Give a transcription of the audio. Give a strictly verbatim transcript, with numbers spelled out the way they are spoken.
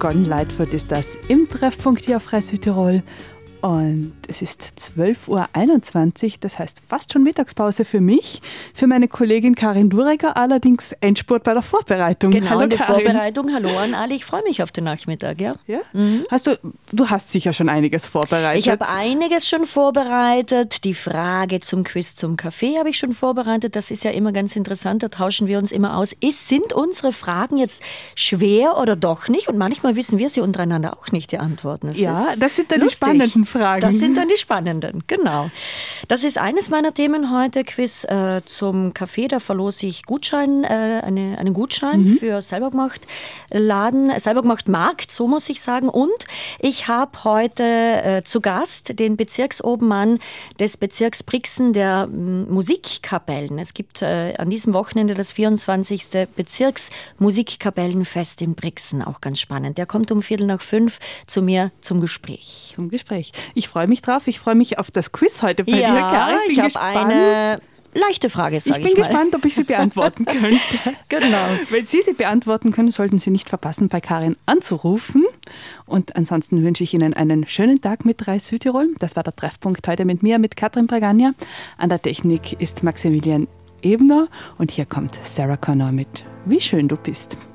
Gordon Lightfoot ist das im Treffpunkt hier auf Freie Südtirol. Und es ist zwölf Uhr einundzwanzig, das heißt fast schon Mittagspause für mich, für meine Kollegin Karin Dureger, allerdings Endspurt bei der Vorbereitung. Genau, hallo, in der Karin. Vorbereitung. Hallo an alle, ich freue mich auf den Nachmittag. Ja? Ja? Mhm. Hast du, du hast sicher schon einiges vorbereitet. Ich habe einiges schon vorbereitet. Die Frage zum Quiz zum Kaffee habe ich schon vorbereitet. Das ist ja immer ganz interessant, da tauschen wir uns immer aus. Ist, sind unsere Fragen jetzt schwer oder doch nicht? Und manchmal wissen wir sie untereinander auch nicht, die Antworten. Das ja, das sind dann lustig. die spannenden Fragen. Das sind dann die spannenden, genau. Das ist eines meiner Themen heute, Quiz äh, zum Kaffee. Da verlose ich Gutschein, äh, eine, einen Gutschein mhm. für Selbergemacht Laden, Selbergemacht Markt, so muss ich sagen. Und ich habe heute äh, zu Gast den Bezirksobmann des Bezirks Brixen der m, Musikkapellen. Es gibt äh, an diesem Wochenende das vierundzwanzigste Bezirksmusikkapellenfest in Brixen, auch ganz spannend. Der kommt um Viertel nach fünf zu mir zum Gespräch. Zum Gespräch. Ich freue mich drauf. Ich freue mich auf das Quiz heute bei ja, dir, Karin. Ich habe eine leichte Frage, sage ich Ich bin mal. gespannt, ob ich sie beantworten könnte. Genau. Wenn Sie sie beantworten können, sollten Sie nicht verpassen, bei Karin anzurufen. Und ansonsten wünsche ich Ihnen einen schönen Tag mit Freie Südtirol. Das war der Treffpunkt heute mit mir, mit Katrin Bragagna. An der Technik ist Maximilian Ebner. Und hier kommt Sarah Connor mit Wie schön du bist.